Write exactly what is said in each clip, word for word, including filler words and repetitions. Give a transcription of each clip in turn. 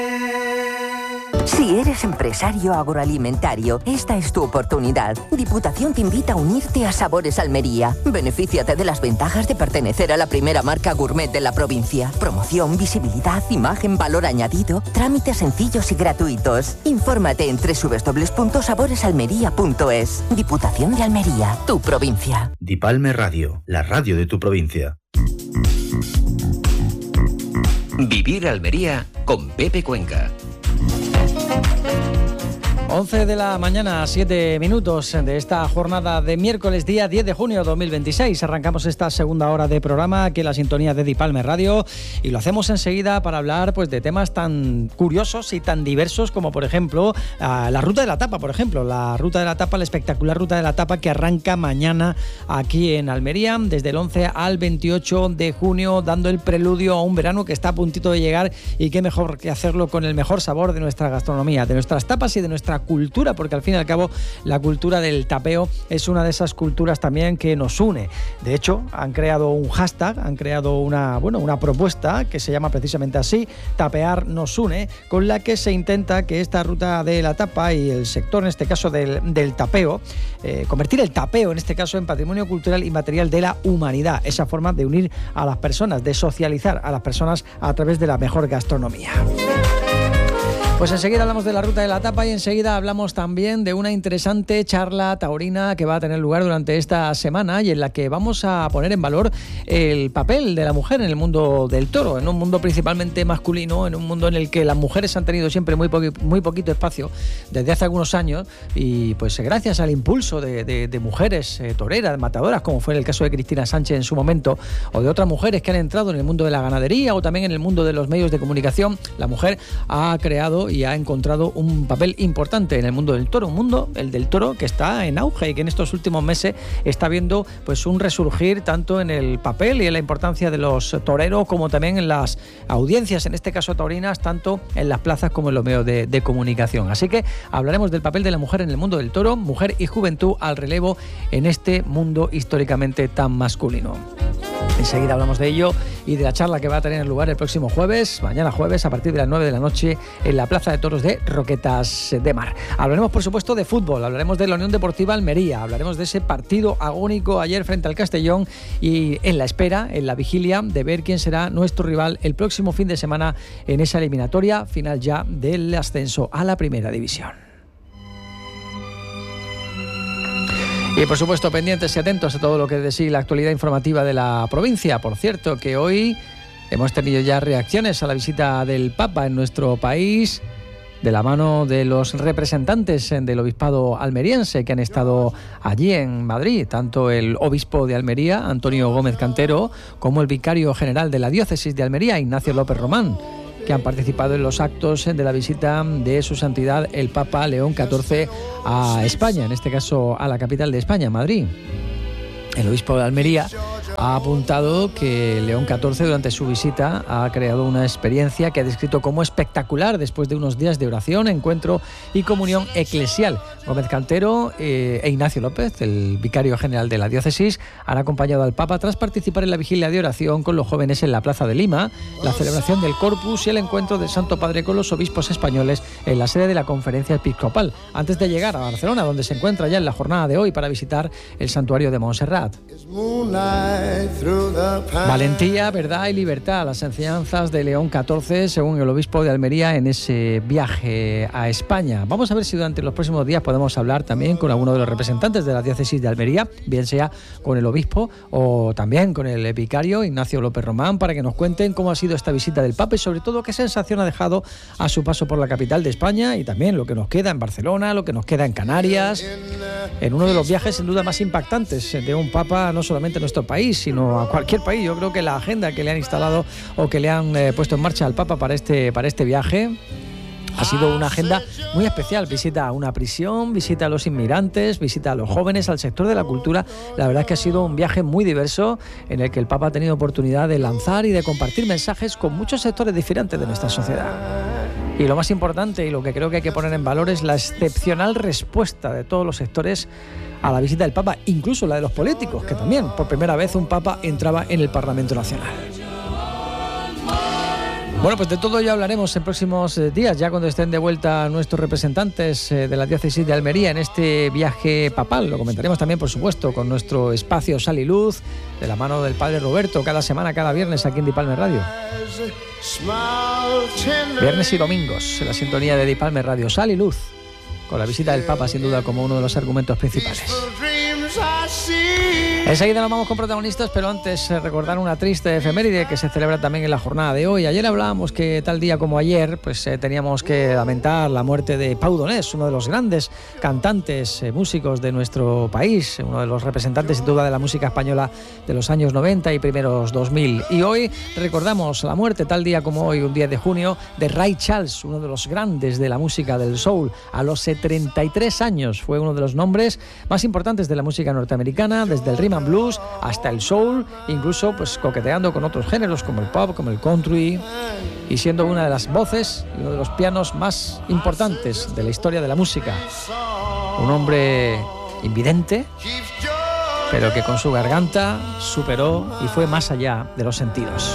Si eres empresario agroalimentario, esta es tu oportunidad. Diputación te invita a unirte a Sabores Almería. Benefíciate de las ventajas de pertenecer a la primera marca gourmet de la provincia. Promoción, visibilidad, imagen, valor añadido, trámites sencillos y gratuitos. Infórmate en doble u doble u doble u punto sabores almería punto es. Diputación de Almería, tu provincia. Dipalme Radio, la radio de tu provincia. Vivir Almería con Pepe Cuenca. once de la mañana, siete minutos de esta jornada de miércoles, día diez de junio de dos mil veintiséis. Arrancamos esta segunda hora de programa aquí en la sintonía de Dipalme Radio y lo hacemos enseguida para hablar pues, de temas tan curiosos y tan diversos como, por ejemplo, la Ruta de la Tapa, por ejemplo. La Ruta de la Tapa, la espectacular Ruta de la Tapa que arranca mañana aquí en Almería, desde el once al veintiocho de junio, dando el preludio a un verano que está a puntito de llegar y qué mejor que hacerlo con el mejor sabor de nuestra gastronomía, de nuestras tapas y de nuestra cultura, porque al fin y al cabo la cultura del tapeo es una de esas culturas también que nos une. De hecho, han creado un hashtag, han creado una, bueno, una propuesta que se llama precisamente así, Tapear nos une, con la que se intenta que esta ruta de la tapa y el sector, en este caso del, del tapeo, eh, convertir el tapeo, en este caso, en patrimonio cultural inmaterial de la humanidad, esa forma de unir a las personas, de socializar a las personas a través de la mejor gastronomía. Pues enseguida hablamos de la Ruta de la Tapa y enseguida hablamos también de una interesante charla taurina que va a tener lugar durante esta semana y en la que vamos a poner en valor el papel de la mujer en el mundo del toro, en un mundo principalmente masculino, en un mundo en el que las mujeres han tenido siempre muy, poqui, muy poquito espacio desde hace algunos años y pues gracias al impulso de, de, de mujeres eh, toreras, matadoras, como fue el caso de Cristina Sánchez en su momento, o de otras mujeres que han entrado en el mundo de la ganadería o también en el mundo de los medios de comunicación, la mujer ha creado y ha encontrado un papel importante en el mundo del toro, un mundo, el del toro, que está en auge y que en estos últimos meses está viendo pues un resurgir tanto en el papel y en la importancia de los toreros como también en las audiencias, en este caso taurinas, tanto en las plazas como en los medios de, de comunicación. Así que hablaremos del papel de la mujer en el mundo del toro, mujer y juventud al relevo en este mundo históricamente tan masculino. Enseguida hablamos de ello y de la charla que va a tener lugar el próximo jueves, mañana jueves, a partir de las nueve de la noche en la Plaza de Toros de Roquetas de Mar. Hablaremos, por supuesto, de fútbol, hablaremos de la Unión Deportiva Almería, hablaremos de ese partido agónico ayer frente al Castellón y en la espera, en la vigilia de ver quién será nuestro rival el próximo fin de semana en esa eliminatoria final ya del ascenso a la Primera División. Y por supuesto pendientes y atentos a todo lo que de sí la actualidad informativa de la provincia. Por cierto que hoy hemos tenido ya reacciones a la visita del Papa en nuestro país, de la mano de los representantes del obispado almeriense que han estado allí en Madrid, tanto el obispo de Almería, Antonio Gómez Cantero, como el vicario general de la diócesis de Almería, Ignacio López Román, que han participado en los actos de la visita de su santidad el Papa León catorce a España, en este caso a la capital de España, Madrid. El obispo de Almería ha apuntado que León catorce durante su visita ha creado una experiencia que ha descrito como espectacular después de unos días de oración, encuentro y comunión eclesial. Gómez Cantero eh, e Ignacio López, el vicario general de la diócesis, han acompañado al Papa tras participar en la vigilia de oración con los jóvenes en la Plaza de Lima, la celebración del Corpus y el encuentro del Santo Padre con los obispos españoles en la sede de la Conferencia Episcopal, antes de llegar a Barcelona, donde se encuentra ya en la jornada de hoy para visitar el santuario de Montserrat. Valentía, verdad y libertad, las enseñanzas de León catorce, según el obispo de Almería, en ese viaje a España. Vamos a ver si durante los próximos días podemos hablar también con alguno de los representantes de la diócesis de Almería, bien sea con el obispo o también con el vicario Ignacio López Román, para que nos cuenten cómo ha sido esta visita del Papa y sobre todo qué sensación ha dejado a su paso por la capital de España y también lo que nos queda en Barcelona, lo que nos queda en Canarias, en uno de los viajes sin duda más impactantes de un Papa no solamente a nuestro país, sino a cualquier país. Yo creo que la agenda que le han instalado o que le han eh, puesto en marcha al Papa para este, para este viaje ha sido una agenda muy especial. Visita a una prisión, visita a los inmigrantes, visita a los jóvenes, al sector de la cultura. La verdad es que ha sido un viaje muy diverso en el que el Papa ha tenido oportunidad de lanzar y de compartir mensajes con muchos sectores diferentes de nuestra sociedad. Y lo más importante y lo que creo que hay que poner en valor es la excepcional respuesta de todos los sectores a la visita del Papa, incluso la de los políticos, que también por primera vez un Papa entraba en el Parlamento Nacional. Bueno, pues de todo ya hablaremos en próximos días, ya cuando estén de vuelta nuestros representantes de la diócesis de Almería en este viaje papal. Lo comentaremos también, por supuesto, con nuestro espacio Sal y Luz, de la mano del Padre Roberto, cada semana, cada viernes aquí en Di Palme Radio. Viernes y domingos, en la sintonía de Di Palme Radio, Sal y Luz, con la visita del Papa, sin duda, como uno de los argumentos principales. Enseguida nos vamos con protagonistas, pero antes eh, recordar una triste efeméride que se celebra también en la jornada de hoy. Ayer hablábamos que tal día como ayer pues eh, teníamos que lamentar la muerte de Pau Donés, uno de los grandes cantantes, eh, músicos de nuestro país, uno de los representantes sin duda de la música española de los años noventa y primeros dos mil. Y hoy recordamos la muerte, tal día como hoy, un diez de junio, de Ray Charles, uno de los grandes de la música del soul. A los setenta y tres años fue uno de los nombres más importantes de la música norteamericana, desde el rhythm and blues hasta el soul, incluso pues coqueteando con otros géneros como el pop, como el country, y siendo una de las voces y uno de los pianos más importantes de la historia de la música. Un hombre invidente, pero que con su garganta superó y fue más allá de los sentidos.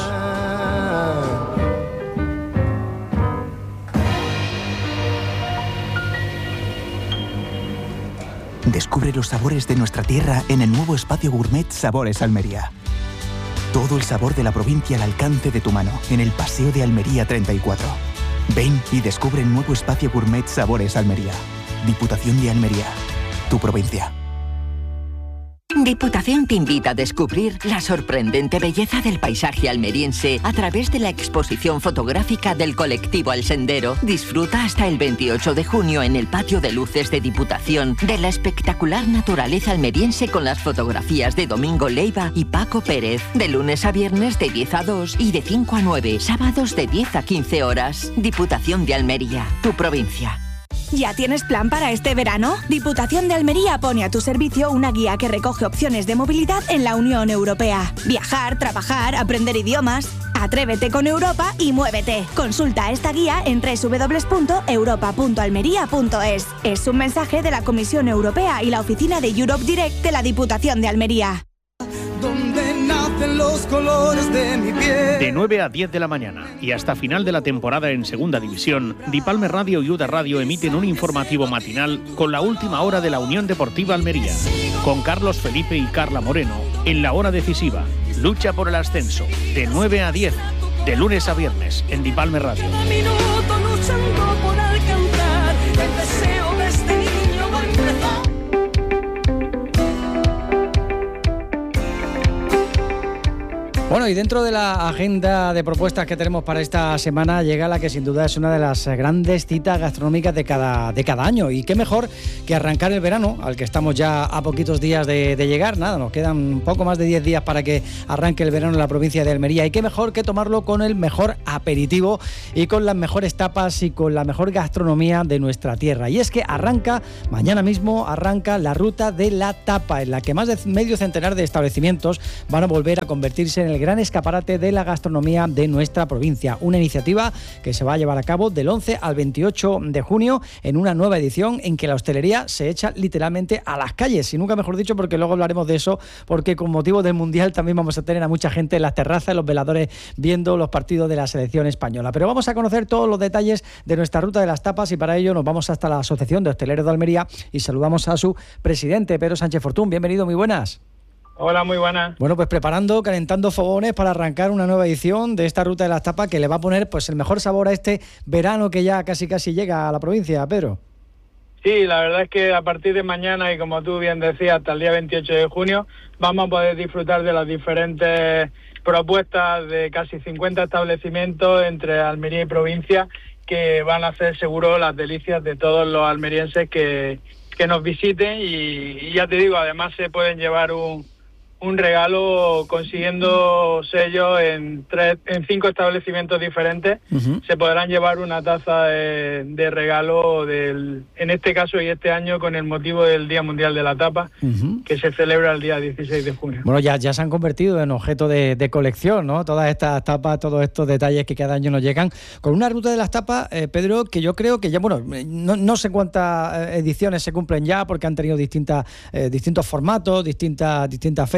Descubre los sabores de nuestra tierra en el nuevo espacio gourmet Sabores Almería. Todo el sabor de la provincia al alcance de tu mano, en el Paseo de Almería treinta y cuatro. Ven y descubre el nuevo espacio gourmet Sabores Almería. Diputación de Almería, tu provincia. Diputación te invita a descubrir la sorprendente belleza del paisaje almeriense a través de la exposición fotográfica del colectivo Al Sendero. Disfruta hasta el veintiocho de junio en el patio de luces de Diputación de la espectacular naturaleza almeriense con las fotografías de Domingo Leiva y Paco Pérez. De lunes a viernes de diez a dos y de cinco a nueve, sábados de diez a quince horas. Diputación de Almería, tu provincia. ¿Ya tienes plan para este verano? Diputación de Almería pone a tu servicio una guía que recoge opciones de movilidad en la Unión Europea. Viajar, trabajar, aprender idiomas. Atrévete con Europa y muévete. Consulta esta guía en doble u doble u doble u punto europa punto almería punto es. Es un mensaje de la Comisión Europea y la oficina de Europe Direct de la Diputación de Almería. Donde nacen los colores de mi piel. De nueve a diez de la mañana y hasta final de la temporada en Segunda División, Di Palme Radio y U D A Radio emiten un informativo matinal con la última hora de la Unión Deportiva Almería, con Carlos Felipe y Carla Moreno en la hora decisiva. Lucha por el ascenso, de nueve a diez, de lunes a viernes, en Di Palme Radio. Cada minuto luchando por alcanzar el deseo de este niño va a empezar. Bueno, y dentro de la agenda de propuestas que tenemos para esta semana llega la que sin duda es una de las grandes citas gastronómicas de cada, de cada año. Y qué mejor que arrancar el verano, al que estamos ya a poquitos días de, de llegar. Nada, nos quedan un poco más de diez días para que arranque el verano en la provincia de Almería. Y qué mejor que tomarlo con el mejor aperitivo y con las mejores tapas y con la mejor gastronomía de nuestra tierra. Y es que arranca, mañana mismo arranca la ruta de la tapa, en la que más de medio centenar de establecimientos van a volver a convertirse en el gran escaparate de la gastronomía de nuestra provincia. Una iniciativa que se va a llevar a cabo del once al veintiocho de junio en una nueva edición en que la hostelería se echa literalmente a las calles, y nunca mejor dicho, porque luego hablaremos de eso, porque con motivo del Mundial también vamos a tener a mucha gente en las terrazas, en los veladores, viendo los partidos de la selección española. Pero vamos a conocer todos los detalles de nuestra ruta de las tapas y para ello nos vamos hasta la Asociación de Hosteleros de Almería y saludamos a su presidente, Pedro Sánchez Fortún. Bienvenido, muy buenas. Hola, muy buenas. Bueno, pues preparando, calentando fogones para arrancar una nueva edición de esta ruta de las tapas que le va a poner pues el mejor sabor a este verano que ya casi casi llega a la provincia, Pedro. Sí, la verdad es que a partir de mañana y como tú bien decías, hasta el día veintiocho de junio, vamos a poder disfrutar de las diferentes propuestas de casi cincuenta establecimientos entre Almería y provincia que van a hacer seguro las delicias de todos los almerienses que, que nos visiten y, y ya te digo, además se pueden llevar un un regalo consiguiendo sellos en tres, en cinco establecimientos diferentes. Uh-huh. Se podrán llevar una taza de, de regalo del, en este caso y este año con el motivo del Día Mundial de la Tapa, uh-huh, que se celebra el día dieciséis de junio. Bueno, ya, ya se han convertido en objeto de, de colección, ¿no? Todas estas tapas, todos estos detalles que cada año nos llegan. Con una ruta de las tapas, eh, Pedro, que yo creo que ya, bueno, no, no sé cuántas ediciones se cumplen ya porque han tenido distintas, eh, distintos formatos, distintas, distintas fechas,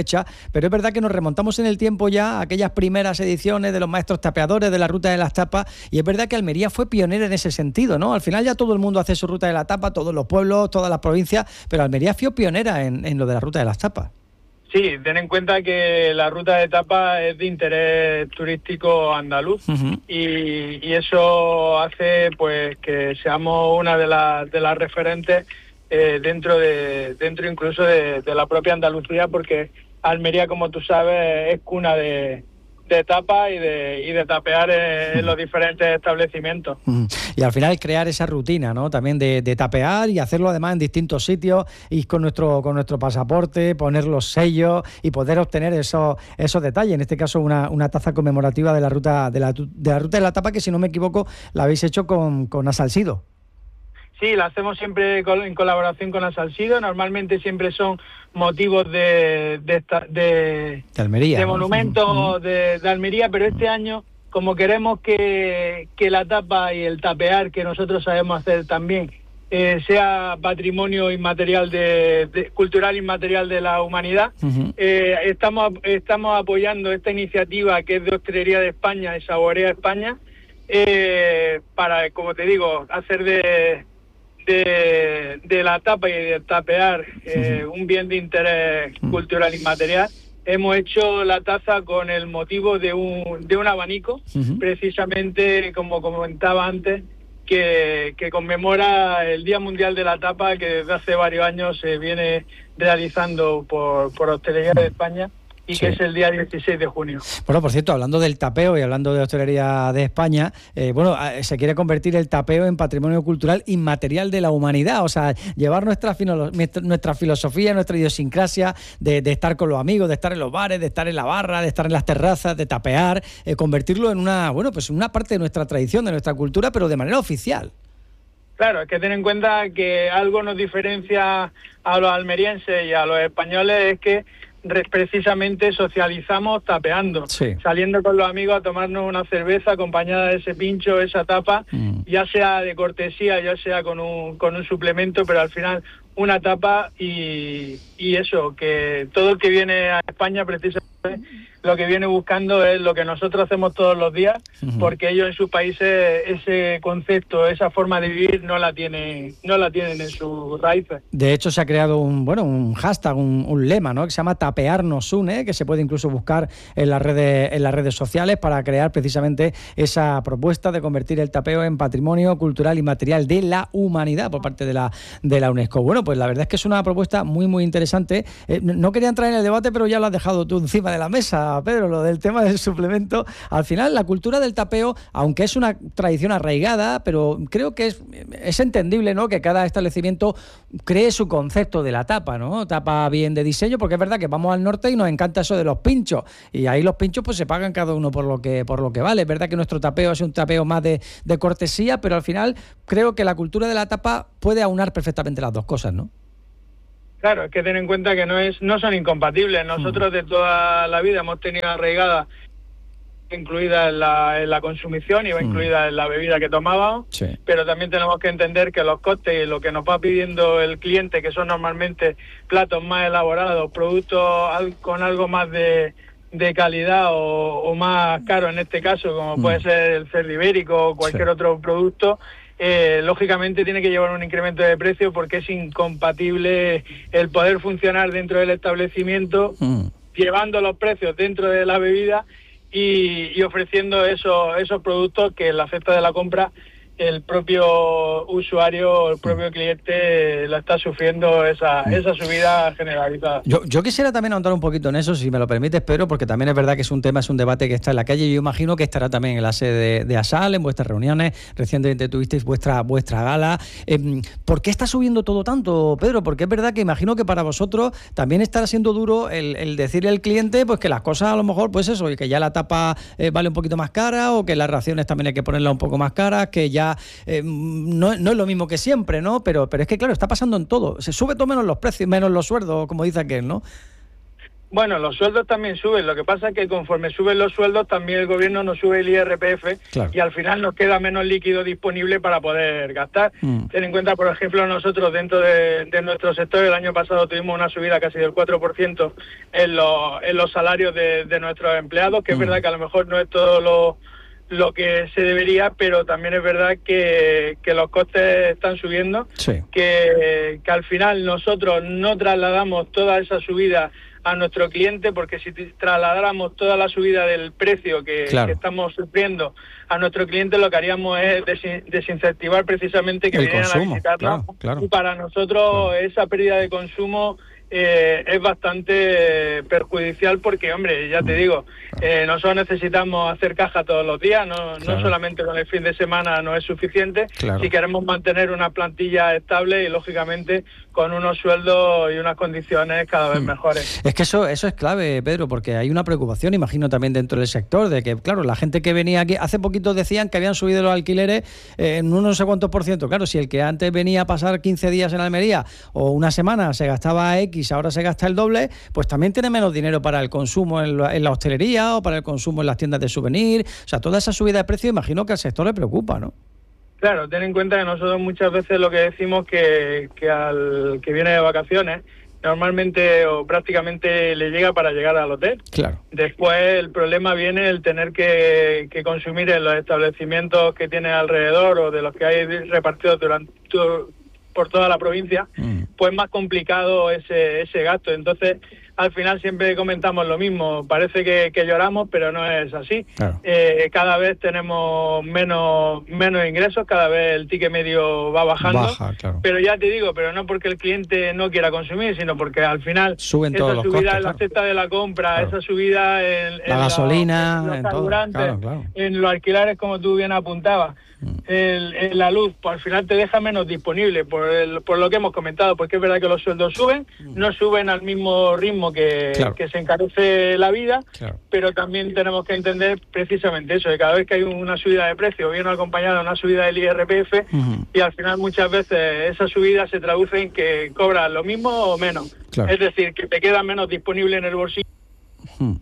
fecha, pero es verdad que nos remontamos en el tiempo ya a aquellas primeras ediciones de los maestros tapeadores de la Ruta de las Tapas, y es verdad que Almería fue pionera en ese sentido, ¿no? Al final ya todo el mundo hace su Ruta de la Tapa, todos los pueblos, todas las provincias, pero Almería fue pionera en, en lo de la Ruta de las Tapas. Sí, ten en cuenta que la Ruta de Tapas es de interés turístico andaluz, uh-huh. y, y eso hace pues que seamos una de las de las referentes eh, dentro de dentro incluso de, de la propia Andalucía, porque Almería, como tú sabes, es cuna de de tapas y de y de tapear en, en los diferentes establecimientos. Y al final crear esa rutina, ¿no? También de, de tapear y hacerlo además en distintos sitios, y con nuestro con nuestro pasaporte, poner los sellos y poder obtener esos esos detalles. En este caso una, una taza conmemorativa de la ruta de la de la ruta de la tapa, que si no me equivoco la habéis hecho con con Asalsido. Sí, la hacemos siempre en colaboración con Asalsido. Normalmente siempre son motivos de de, esta, de, de Almería, de ¿no? monumentos uh-huh. de, de Almería, pero este año, como queremos que, que la tapa y el tapear, que nosotros sabemos hacer también, eh, sea patrimonio inmaterial de, de cultural inmaterial de la humanidad, uh-huh. eh, estamos estamos apoyando esta iniciativa que es de Hostelería de España y Saborea España, eh, para, como te digo, hacer de De, de la tapa y de tapear eh, un bien de interés cultural inmaterial. Hemos hecho la taza con el motivo de un de un abanico, uh-huh. precisamente como comentaba antes, que, que conmemora el Día Mundial de la Tapa, que desde hace varios años se viene realizando por, por Hostelería de España, y sí. que es el día dieciséis de junio. Bueno, por cierto, hablando del tapeo y hablando de Hostelería de España, eh, bueno, se quiere convertir el tapeo en patrimonio cultural inmaterial de la humanidad, o sea, llevar nuestra, filo, nuestra filosofía, nuestra idiosincrasia de, de estar con los amigos, de estar en los bares, de estar en la barra, de estar en las terrazas, de tapear, eh, convertirlo en una, bueno, pues una parte de nuestra tradición, de nuestra cultura, pero de manera oficial. Claro, es que ten en cuenta que algo nos diferencia a los almerienses y a los españoles, es que precisamente socializamos tapeando, sí. saliendo con los amigos a tomarnos una cerveza acompañada de ese pincho, esa tapa, mm. ya sea de cortesía, ya sea con un con un suplemento, pero al final una tapa, y, y eso, que todo el que viene a España precisamente lo que viene buscando es lo que nosotros hacemos todos los días, uh-huh. porque ellos en sus países ese concepto, esa forma de vivir no la tienen, no la tienen en sus raíces. De hecho, se ha creado un bueno un hashtag, un, un lema, ¿no?, que se llama Tapear nos une, que se puede incluso buscar en las redes en las redes sociales, para crear precisamente esa propuesta de convertir el tapeo en patrimonio cultural inmaterial de la humanidad por parte de la de la UNESCO. Bueno, pues la verdad es que es una propuesta muy muy interesante. Eh, no quería entrar en el debate, pero ya lo has dejado tú encima de la mesa, Pedro, lo del tema del suplemento. Al final, la cultura del tapeo, aunque es una tradición arraigada, pero creo que es, es entendible, ¿no?, que cada establecimiento cree su concepto de la tapa, ¿no? Tapa bien de diseño, porque es verdad que vamos al norte y nos encanta eso de los pinchos, y ahí los pinchos pues se pagan cada uno por lo que por lo que vale. Es verdad que nuestro tapeo es un tapeo más de, de cortesía, pero al final creo que la cultura de la tapa puede aunar perfectamente las dos cosas, ¿no? Claro, es que ten en cuenta que no es no son incompatibles. Nosotros mm. de toda la vida hemos tenido arraigada, incluida en la, en la consumición y va mm. incluida en la bebida que tomábamos, sí. pero también tenemos que entender que los costes y lo que nos va pidiendo el cliente, que son normalmente platos más elaborados, productos con algo más de, de calidad o, o más caro en este caso, como mm. puede ser el cerdo ibérico o cualquier sí. otro producto, Eh, lógicamente tiene que llevar un incremento de precio, porque es incompatible el poder funcionar dentro del establecimiento mm. llevando los precios dentro de la bebida y, y ofreciendo esos esos productos que en la cesta de la compra el propio usuario, el propio cliente lo está sufriendo esa esa subida generalizada. Yo, yo quisiera también ahondar un poquito en eso, si me lo permites, Pedro, porque también es verdad que es un tema, es un debate que está en la calle. Yo imagino que estará también en la sede de, de Asal, en vuestras reuniones. Recientemente tuvisteis vuestra vuestra gala. Eh, ¿Por qué está subiendo todo tanto, Pedro? Porque es verdad que imagino que para vosotros también estará siendo duro el, el decirle al cliente pues que las cosas a lo mejor, pues eso, y que ya la tapa eh, vale un poquito más cara, o que las raciones también hay que ponerlas un poco más caras, que ya Eh, no, no es lo mismo que siempre, ¿no? Pero, pero es que, claro, está pasando en todo. Se sube todo menos los precios, menos los sueldos, como dice aquel, ¿no? Bueno, los sueldos también suben, lo que pasa es que conforme suben los sueldos también el gobierno nos sube el I R P F, claro, y al final nos queda menos líquido disponible para poder gastar. Mm. Ten en cuenta, por ejemplo, nosotros dentro de, de nuestro sector el año pasado tuvimos una subida casi del cuatro por ciento en, lo, en los salarios de, de nuestros empleados, que mm. es verdad que a lo mejor no es todo lo, lo que se debería, pero también es verdad que, que los costes están subiendo, sí, que, que al final nosotros no trasladamos toda esa subida a nuestro cliente, porque si trasladáramos toda la subida del precio que, claro, que estamos sufriendo a nuestro cliente, lo que haríamos es des- desincentivar precisamente que el vinieran consumo, a visitarnos, claro, claro. Y para nosotros claro, esa pérdida de consumo eh, es bastante perjudicial, porque, hombre, ya te digo, eh, nosotros necesitamos hacer caja todos los días, no, claro, no solamente con el fin de semana no es suficiente, claro, si queremos mantener una plantilla estable y, lógicamente, con unos sueldos y unas condiciones cada vez mejores. Es que eso eso es clave, Pedro, porque hay una preocupación, imagino, también dentro del sector, de que, claro, la gente que venía aquí, hace poquito decían que habían subido los alquileres eh, en un no sé cuántos por ciento. Claro, si el que antes venía a pasar quince días en Almería o una semana se gastaba X, ahora se gasta el doble, pues también tiene menos dinero para el consumo en la, en la hostelería o para el consumo en las tiendas de souvenir. O sea, toda esa subida de precio, imagino que al sector le preocupa, ¿no? Claro, ten en cuenta que nosotros muchas veces lo que decimos que, que al que viene de vacaciones, normalmente o prácticamente le llega para llegar al hotel. Claro. Después el problema viene el tener que, que consumir en los establecimientos que tiene alrededor o de los que hay repartidos durante todo, por toda la provincia, mm. pues más complicado ese, ese gasto. Entonces, al final siempre comentamos lo mismo, parece que, que lloramos, pero no es así. Claro. Eh, cada vez tenemos menos menos ingresos, cada vez el ticket medio va bajando. Baja, claro. Pero ya te digo, pero no porque el cliente no quiera consumir, sino porque al final suben esa subida costes, en la claro, cesta de la compra, claro, esa subida en, en la gasolina, los, en los carburantes, claro, claro, en los alquileres, como tú bien apuntabas, mm. el, en la luz, pues al final te deja menos disponible por, el, por lo que hemos comentado, porque es verdad que los sueldos suben, mm. no suben al mismo ritmo Que, claro, que se encarece la vida, claro, pero también tenemos que entender precisamente eso, que cada vez que hay una subida de precio viene acompañada de una subida del I R P F, uh-huh, y al final muchas veces esa subida se traduce en que cobras lo mismo o menos, claro, es decir, que te queda menos disponible en el bolsillo. Uh-huh.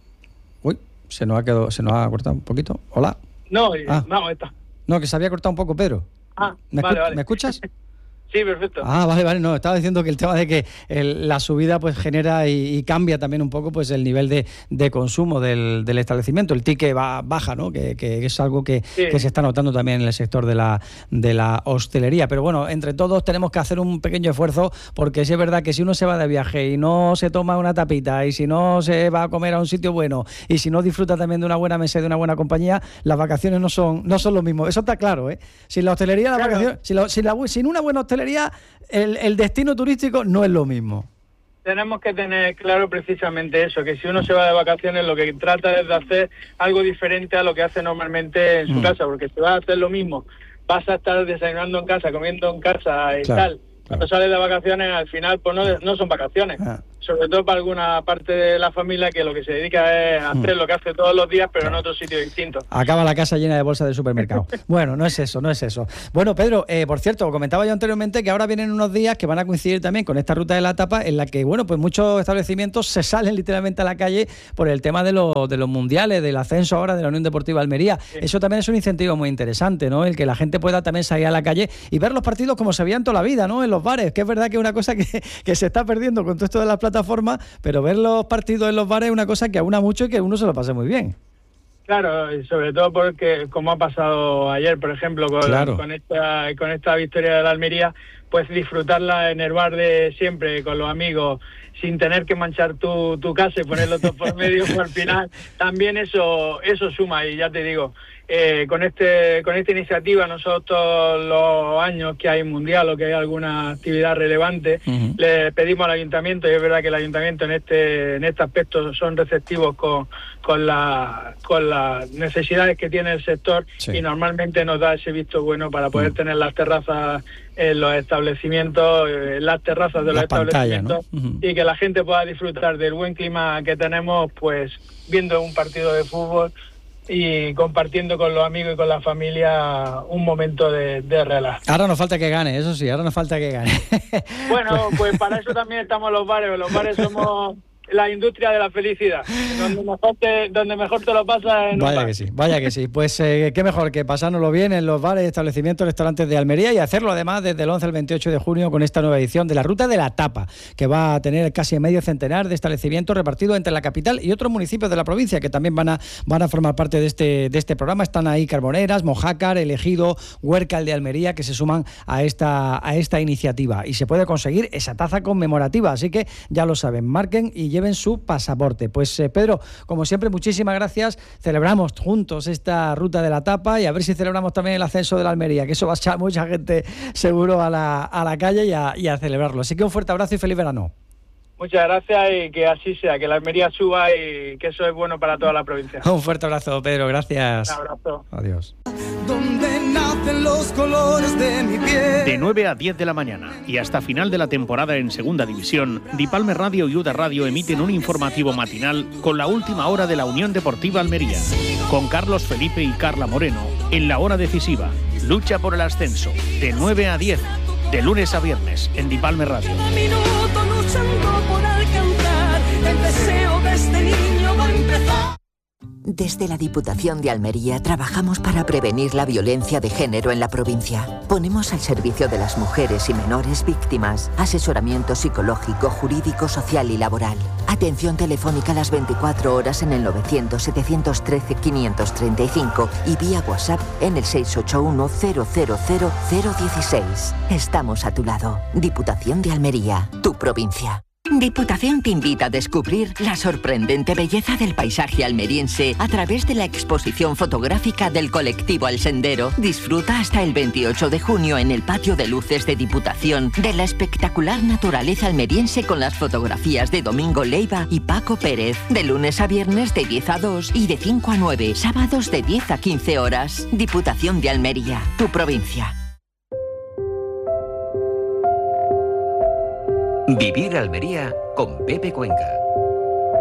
Uy, se nos ha quedado, se nos ha cortado un poquito. Hola. No, ah. no, está. No, que se había cortado un poco, Pedro. Ah, ¿Me, vale, escu- vale. ¿Me escuchas? Sí, perfecto. Ah, vale, vale, no, estaba diciendo que el tema de que el, la subida pues genera y, y cambia también un poco pues el nivel de, de consumo del, del establecimiento, el ticket va, baja, ¿no? Que, que es algo que, sí, que se está notando también en el sector de la, de la hostelería. Pero bueno, entre todos tenemos que hacer un pequeño esfuerzo, porque sí es verdad que si uno se va de viaje y no se toma una tapita, y si no se va a comer a un sitio bueno, y si no disfruta también de una buena mesa y de una buena compañía, las vacaciones no son no son lo mismo. Eso está claro, ¿eh? Sin la hostelería, las claro, vacaciones, sin, la, sin, la, sin una buena hostelería, El, el destino turístico no es lo mismo. Tenemos que tener claro precisamente eso, que si uno se va de vacaciones lo que trata es de hacer algo diferente a lo que hace normalmente en su mm. casa, porque si vas a hacer lo mismo, vas a estar desayunando en casa, comiendo en casa y claro, tal, claro, cuando sales de vacaciones al final pues no, no son vacaciones. Ah. Sobre todo para alguna parte de la familia que lo que se dedica es hacer mm. lo que hace todos los días, pero claro, en otro sitio distinto. Acaba la casa llena de bolsas de supermercado. Bueno, no es eso, no es eso. Bueno, Pedro, eh, por cierto, comentaba yo anteriormente que ahora vienen unos días que van a coincidir también con esta ruta de la tapa, en la que, bueno, pues muchos establecimientos se salen literalmente a la calle por el tema de, lo, de los mundiales, del ascenso ahora de la Unión Deportiva Almería. Sí. Eso también es un incentivo muy interesante, ¿no? El que la gente pueda también salir a la calle y ver los partidos como se veían toda la vida, ¿no? En los bares, que es verdad que es una cosa que, que se está perdiendo con todo esto de las plataformas, pero ver los partidos en los bares es una cosa que aúna mucho y que uno se lo pase muy bien. Claro, y sobre todo porque, como ha pasado ayer, por ejemplo, con, claro, con esta con esta victoria de la Almería, pues disfrutarla en el bar de siempre, con los amigos, sin tener que manchar tu, tu casa y ponerlo todo por medio, pues al final también eso eso suma. Y ya te digo, eh, con este con esta iniciativa, nosotros todos los años que hay mundial o que hay alguna actividad relevante, uh-huh, le pedimos al ayuntamiento, y es verdad que el ayuntamiento en este en este aspecto son receptivos con con la con las necesidades que tiene el sector, sí, y normalmente nos da ese visto bueno para poder uh-huh, tener las terrazas en los establecimientos, en las terrazas de los pantalla, establecimientos, ¿no? Uh-huh. Y que la gente pueda disfrutar del buen clima que tenemos, pues viendo un partido de fútbol y compartiendo con los amigos y con la familia un momento de, de relax. Ahora nos falta que gane, eso sí, ahora nos falta que gane. Bueno, pues para eso también estamos los bares, los bares somos la industria de la felicidad, donde mejor te, donde mejor te lo pasas en Vaya un bar. que sí, vaya que sí. Pues eh, qué mejor que pasárnoslo bien en los bares, establecimientos, restaurantes de Almería y hacerlo además desde el once al veintiocho de junio con esta nueva edición de la Ruta de la Tapa, que va a tener casi medio centenar de establecimientos repartidos entre la capital y otros municipios de la provincia que también van a van a formar parte de este de este programa. Están ahí Carboneras, Mojácar, El Ejido, Huércal de Almería, que se suman a esta a esta iniciativa y se puede conseguir esa taza conmemorativa, así que ya lo saben, marquen y lleven su pasaporte. Pues eh, Pedro, como siempre, muchísimas gracias. Celebramos juntos esta Ruta de la Tapa y a ver si celebramos también el ascenso de la Almería, que eso va a echar mucha gente seguro a la, a la calle y a, y a celebrarlo. Así que un fuerte abrazo y feliz verano. Muchas gracias y que así sea, que la Almería suba y que eso es bueno para toda la provincia. Un fuerte abrazo, Pedro, gracias. Un abrazo. Adiós. Donde nacen los colores de mi piel. De nueve a diez de la mañana y hasta final de la temporada en Segunda División, Dipalme Radio y Uda Radio emiten un informativo matinal con la última hora de la Unión Deportiva Almería, con Carlos Felipe y Carla Moreno en la hora decisiva. Lucha por el ascenso, de nueve a diez, de lunes a viernes, en Dipalme Radio. Cada minuto luchando por alcanzar el deseo de este niño va a empezar. Desde la Diputación de Almería trabajamos para prevenir la violencia de género en la provincia. Ponemos al servicio de las mujeres y menores víctimas asesoramiento psicológico, jurídico, social y laboral. Atención telefónica las veinticuatro horas en el novecientos, setecientos trece, quinientos treinta y cinco y vía WhatsApp en el seis ocho uno, cero cero cero, cero dieciséis. Estamos a tu lado. Diputación de Almería, tu provincia. Diputación te invita a descubrir la sorprendente belleza del paisaje almeriense a través de la exposición fotográfica del colectivo Al Sendero. Disfruta hasta el veintiocho de junio en el patio de luces de Diputación de la espectacular naturaleza almeriense con las fotografías de Domingo Leiva y Paco Pérez. De lunes a viernes de diez a dos y de cinco a nueve, sábados de diez a quince horas. Diputación de Almería, tu provincia. Vivir Almería con Pepe Cuenca.